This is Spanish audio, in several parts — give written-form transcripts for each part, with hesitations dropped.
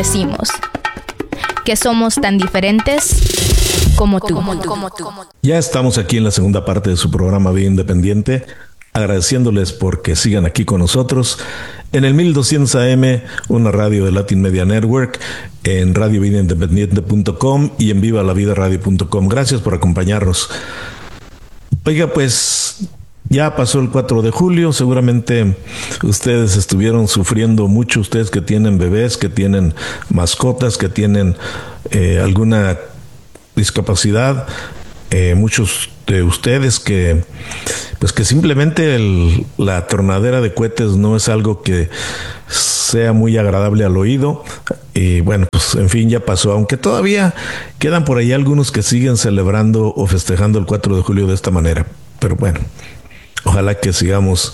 decimos, que somos tan diferentes como tú. Ya estamos aquí en la segunda parte de su programa Vida Independiente, agradeciéndoles porque sigan aquí con nosotros en el 1200 AM, una radio de Latin Media Network, en radiovidaindependiente.com y en vivalavidaradio.com. Gracias por acompañarnos. Oiga, pues ya pasó el 4 de julio, seguramente ustedes estuvieron sufriendo mucho, ustedes que tienen bebés, que tienen mascotas, que tienen alguna discapacidad, muchos de ustedes que simplemente la tronadera de cohetes no es algo que sea muy agradable al oído. Y bueno, pues en fin, ya pasó, aunque todavía quedan por ahí algunos que siguen celebrando o festejando el 4 de julio de esta manera. Pero bueno, ojalá que sigamos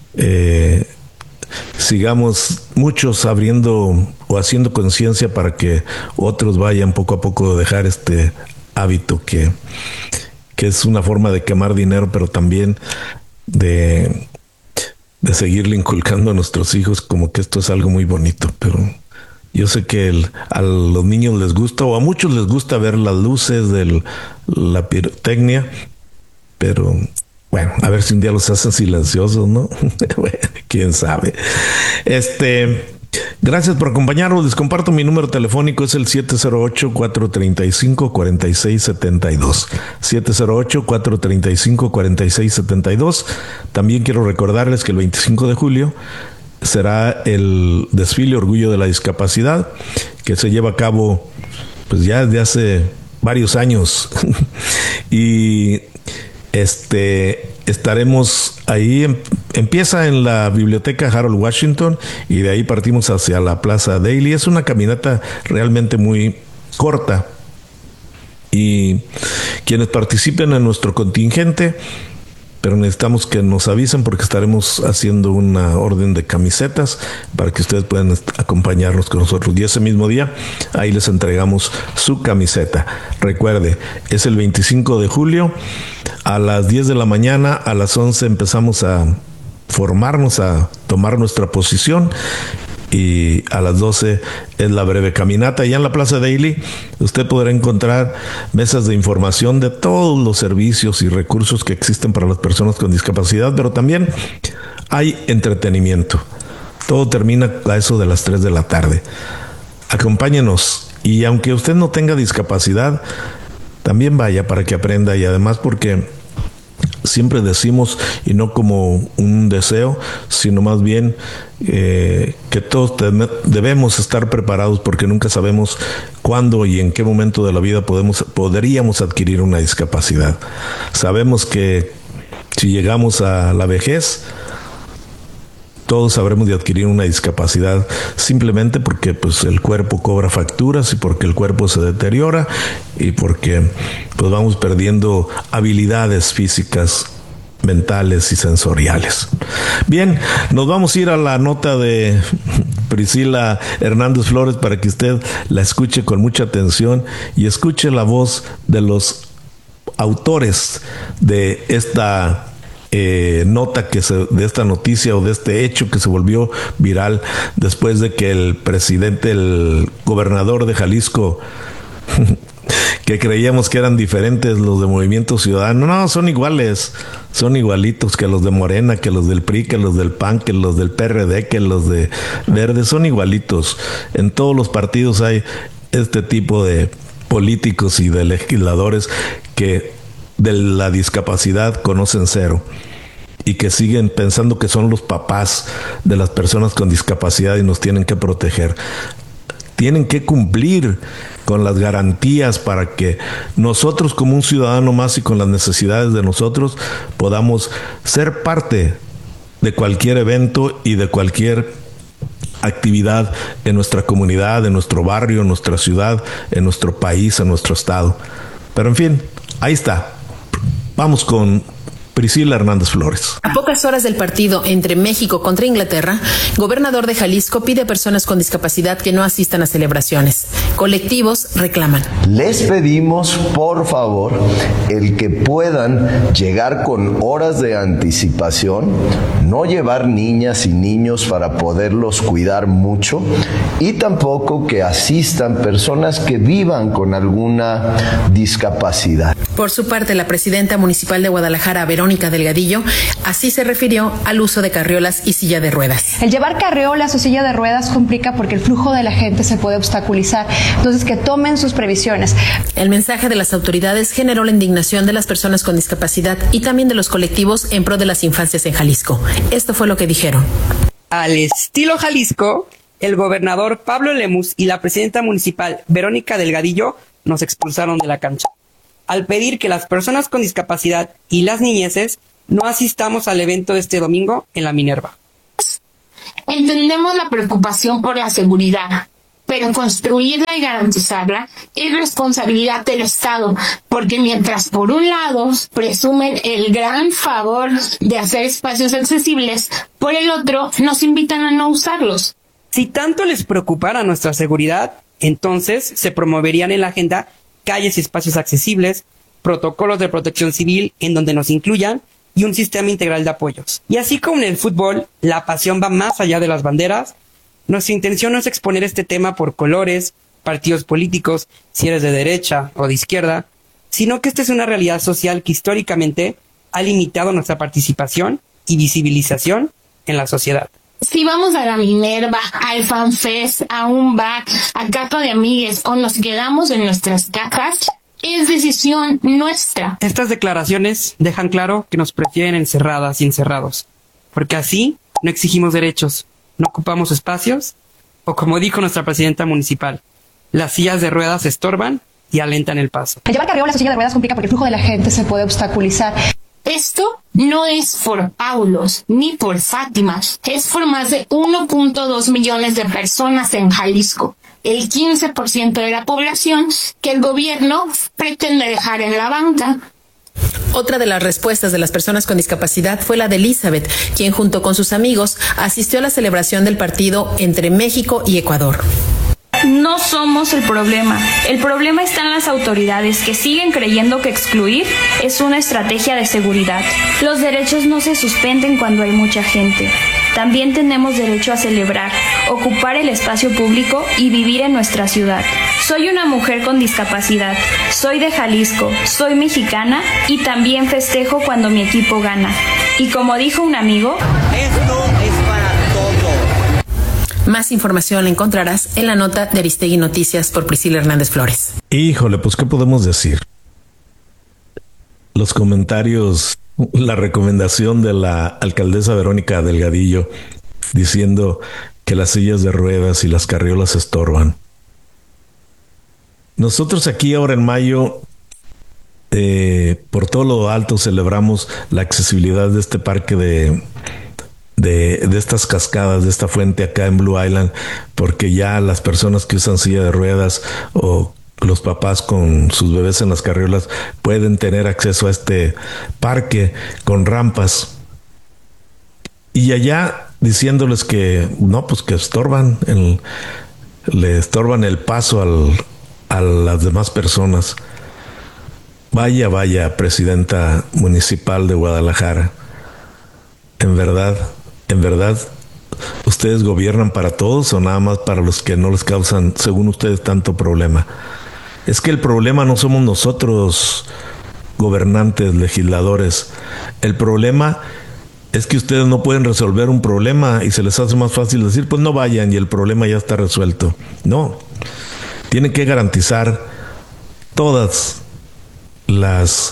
muchos abriendo o haciendo conciencia para que otros vayan poco a poco a dejar este hábito que es una forma de quemar dinero, pero también de seguirle inculcando a nuestros hijos como que esto es algo muy bonito. Pero yo sé que a los niños les gusta, o a muchos les gusta ver las luces de la pirotecnia, pero bueno, a ver si un día los hacen silenciosos, ¿no? Bueno, quién sabe. Gracias por acompañarnos. Les comparto mi número telefónico, es el 708-435-4672. 708-435-4672. También quiero recordarles que el 25 de julio será el desfile Orgullo de la Discapacidad, que se lleva a cabo pues ya desde hace varios años. Y estaremos ahí, empieza en la biblioteca Harold Washington y de ahí partimos hacia la Plaza Daly. Es una caminata realmente muy corta y quienes participen en nuestro contingente, pero necesitamos que nos avisen porque estaremos haciendo una orden de camisetas para que ustedes puedan acompañarnos con nosotros. Y ese mismo día, ahí les entregamos su camiseta. Recuerde, es el 25 de julio, a las 10 de la mañana, a las 11 empezamos a formarnos, a tomar nuestra posición. Y a las 12 es la breve caminata. Y en la Plaza Daly usted podrá encontrar mesas de información de todos los servicios y recursos que existen para las personas con discapacidad, pero también hay entretenimiento. Todo termina a eso de las 3 de la tarde. Acompáñenos, y aunque usted no tenga discapacidad, también vaya para que aprenda, y además porque siempre decimos, y no como un deseo, sino más bien que todos debemos estar preparados, porque nunca sabemos cuándo y en qué momento de la vida podríamos adquirir una discapacidad. Sabemos que si llegamos a la vejez, todos habremos de adquirir una discapacidad simplemente porque pues el cuerpo cobra facturas y porque el cuerpo se deteriora y porque pues vamos perdiendo habilidades físicas, mentales y sensoriales. Bien, nos vamos a ir a la nota de Priscila Hernández Flores para que usted la escuche con mucha atención y escuche la voz de los autores de esta nota de esta noticia o de este hecho que se volvió viral después de que el gobernador de Jalisco, que creíamos que eran diferentes los de Movimiento Ciudadano, no, son iguales, son igualitos que los de Morena, que los del PRI, que los del PAN, que los del PRD, que los de Verde, son igualitos. En todos los partidos hay este tipo de políticos y de legisladores que de la discapacidad conocen cero y que siguen pensando que son los papás de las personas con discapacidad y nos tienen que proteger. Tienen que cumplir con las garantías para que nosotros, como un ciudadano más y con las necesidades de nosotros, podamos ser parte de cualquier evento y de cualquier actividad en nuestra comunidad, en nuestro barrio, en nuestra ciudad, en nuestro país, en nuestro estado. Pero en fin, ahí está. Vamos con Priscila Hernández Flores. A pocas horas del partido entre México contra Inglaterra, gobernador de Jalisco pide a personas con discapacidad que no asistan a celebraciones. Colectivos reclaman. Les pedimos, por favor, el que puedan llegar con horas de anticipación, no llevar niñas y niños para poderlos cuidar mucho y tampoco que asistan personas que vivan con alguna discapacidad. Por su parte, la presidenta municipal de Guadalajara, Verónica Delgadillo, así se refirió al uso de carriolas y silla de ruedas. El llevar carriolas o silla de ruedas complica porque el flujo de la gente se puede obstaculizar, entonces que tomen sus previsiones. El mensaje de las autoridades generó la indignación de las personas con discapacidad y también de los colectivos en pro de las infancias en Jalisco. Esto fue lo que dijeron. Al estilo Jalisco, el gobernador Pablo Lemus y la presidenta municipal Verónica Delgadillo nos expulsaron de la cancha, al pedir que las personas con discapacidad y las niñeces no asistamos al evento de este domingo en la Minerva. Entendemos la preocupación por la seguridad, pero construirla y garantizarla es responsabilidad del Estado, porque mientras por un lado presumen el gran favor de hacer espacios accesibles, por el otro nos invitan a no usarlos. Si tanto les preocupara nuestra seguridad, entonces se promoverían en la agenda calles y espacios accesibles, protocolos de protección civil en donde nos incluyan y un sistema integral de apoyos. Y así como en el fútbol, la pasión va más allá de las banderas, nuestra intención no es exponer este tema por colores, partidos políticos, si eres de derecha o de izquierda, sino que esta es una realidad social que históricamente ha limitado nuestra participación y visibilización en la sociedad. Si vamos a la Minerva, al FanFest, a un bar, a casa de amigues o nos quedamos en nuestras casas, es decisión nuestra. Estas declaraciones dejan claro que nos prefieren encerradas y encerrados, porque así no exigimos derechos, no ocupamos espacios, o como dijo nuestra presidenta municipal, las sillas de ruedas estorban y alentan el paso. El llevar carriolas o silla de ruedas complica porque el flujo de la gente se puede obstaculizar. Esto no es por Paulos ni por Fátima, es por más de 1.2 millones de personas en Jalisco, el 15% de la población que el gobierno pretende dejar en la banca. Otra de las respuestas de las personas con discapacidad fue la de Elizabeth, quien junto con sus amigos asistió a la celebración del partido entre México y Ecuador. No somos el problema está en las autoridades que siguen creyendo que excluir es una estrategia de seguridad. Los derechos no se suspenden cuando hay mucha gente. También tenemos derecho a celebrar, ocupar el espacio público y vivir en nuestra ciudad. Soy una mujer con discapacidad, soy de Jalisco, soy mexicana y también festejo cuando mi equipo gana. Y como dijo un amigo, esto es para todos. Más información la encontrarás en la nota de Aristegui Noticias por Priscila Hernández Flores. Híjole, pues ¿qué podemos decir? Los comentarios, la recomendación de la alcaldesa Verónica Delgadillo diciendo que las sillas de ruedas y las carriolas estorban. Nosotros aquí ahora en mayo, por todo lo alto, celebramos la accesibilidad de este parque de estas cascadas, de esta fuente acá en Blue Island, porque ya las personas que usan silla de ruedas o los papás con sus bebés en las carriolas pueden tener acceso a este parque con rampas. Y allá diciéndoles que no, pues que estorban, le estorban el paso a las demás personas. Vaya, presidenta municipal de Guadalajara. En verdad, ¿ustedes gobiernan para todos o nada más para los que no les causan, según ustedes, tanto problema? Es que el problema no somos nosotros, gobernantes, legisladores. El problema es que ustedes no pueden resolver un problema y se les hace más fácil decir, pues no vayan y el problema ya está resuelto. No, tienen que garantizar todas las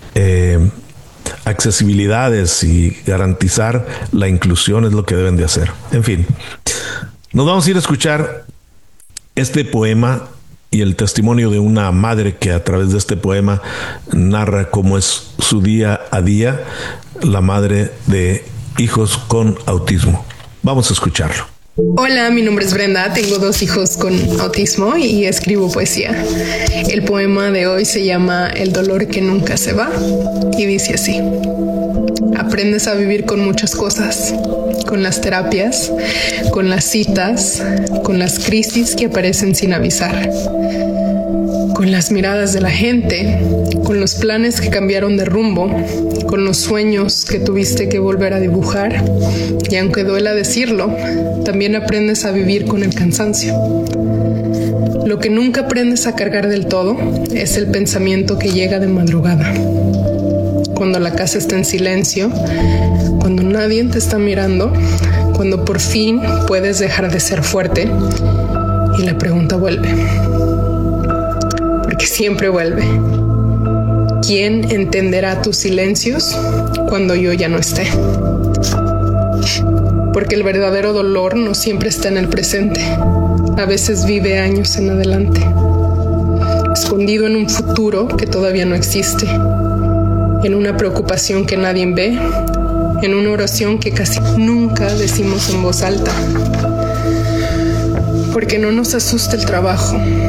accesibilidades y garantizar la inclusión es lo que deben de hacer. En fin, nos vamos a ir a escuchar este poema y el testimonio de una madre que a través de este poema narra cómo es su día a día, la madre de hijos con autismo. Vamos a escucharlo. Hola, mi nombre es Brenda, tengo 2 hijos con autismo y escribo poesía. El poema de hoy se llama El dolor que nunca se va y dice así. Aprendes a vivir con muchas cosas, con las terapias, con las citas, con las crisis que aparecen sin avisar, con las miradas de la gente, con los planes que cambiaron de rumbo, con los sueños que tuviste que volver a dibujar, y aunque duela decirlo, también aprendes a vivir con el cansancio. Lo que nunca aprendes a cargar del todo es el pensamiento que llega de madrugada. Cuando la casa está en silencio, cuando nadie te está mirando, cuando por fin puedes dejar de ser fuerte y la pregunta vuelve. Porque siempre vuelve. ¿Quién entenderá tus silencios cuando yo ya no esté? Porque el verdadero dolor no siempre está en el presente. A veces vive años en adelante, escondido en un futuro que todavía no existe, en una preocupación que nadie ve, en una oración que casi nunca decimos en voz alta. Porque no nos asusta el trabajo.